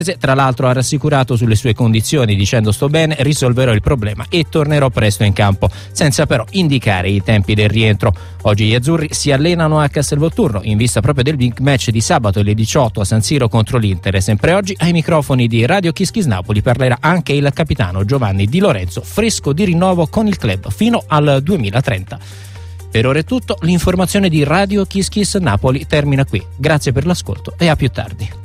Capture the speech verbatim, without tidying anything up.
Tra l'altro ha rassicurato sulle sue condizioni dicendo: sto bene, risolverò il problema e tornerò presto in campo, senza però indicare i tempi del rientro. Oggi gli azzurri si allenano a Castelvolturno in vista proprio del big match di sabato alle diciotto a San Siro contro l'Inter. E sempre oggi ai microfoni di Radio Kiss Kiss Napoli parlerà anche il capitano Giovanni Di Lorenzo, fresco di rinnovo con il club fino al duemilatrenta. Per ora è tutto, l'informazione di Radio Kiss Kiss Napoli termina qui. Grazie per l'ascolto e a più tardi.